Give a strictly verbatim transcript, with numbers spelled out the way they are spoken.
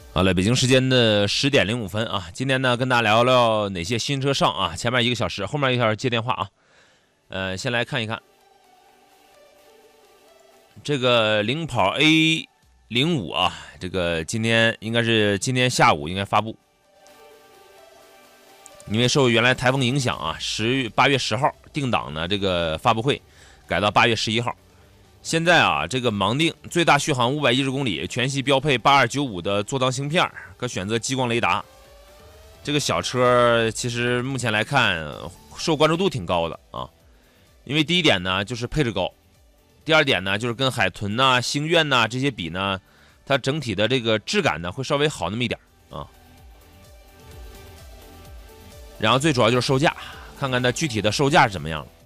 好了，北京时间的十点零五分啊，今天呢跟大家聊聊哪些新车上啊，前面一个小时，后面一个小时接电话啊。呃，先来看一看这个领跑 A 零五啊，这个今天应该是今天下午应该发布，因为受原来台风影响啊，十八月十号定档呢，这个发布会改到八月十一号。现在啊，这个盲定最大续航五百一十公里，全系标配八二九五的座舱芯片，可选择激光雷达。这个小车其实目前来看受关注度挺高的啊，因为第一点呢就是配置高，第二点呢就是跟海豚呐、啊、星愿呐、啊、这些比呢，它整体的这个质感呢会稍微好那么一点啊。然后最主要就是售价，看看它具体的售价是怎么样了。